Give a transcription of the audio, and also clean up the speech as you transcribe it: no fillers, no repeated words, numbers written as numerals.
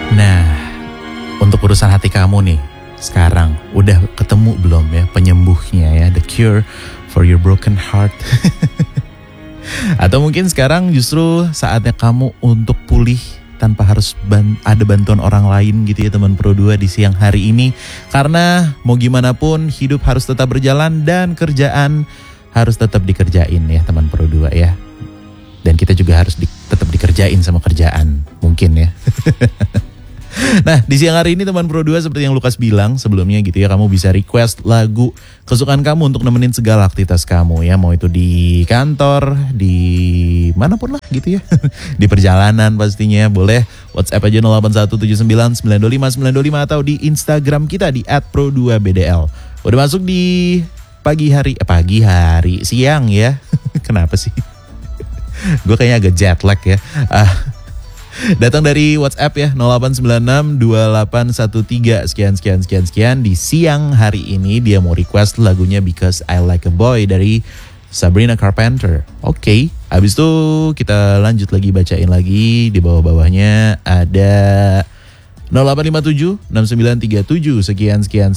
Nah, untuk urusan hati kamu nih, sekarang udah ketemu belum ya penyembuhnya ya, the cure for your broken heart? Atau mungkin sekarang justru saatnya kamu untuk pulih tanpa harus ada bantuan orang lain gitu ya teman Pro 2 di siang hari ini. Karena mau gimana pun hidup harus tetap berjalan dan kerjaan harus tetap dikerjain ya teman Pro 2 ya. Dan kita juga harus tetap dikerjain sama kerjaan mungkin ya. Nah di siang hari ini teman Pro 2 seperti yang Lukas bilang sebelumnya gitu ya, kamu bisa request lagu kesukaan kamu untuk nemenin segala aktivitas kamu ya. Mau itu di kantor, di manapun lah gitu ya. Di perjalanan pastinya boleh WhatsApp aja 081799259925 atau di Instagram kita di @pro2bdl. Udah masuk di pagi hari siang ya. Kenapa sih? Gue kayaknya agak jet lag ya. Datang dari WhatsApp ya 08962813 sekian. Di siang hari ini dia mau request lagunya Because I Like a Boy dari Sabrina Carpenter. Oke, habis itu kita lanjut lagi bacain lagi. Di bawah-bawahnya ada 08576937 sekian.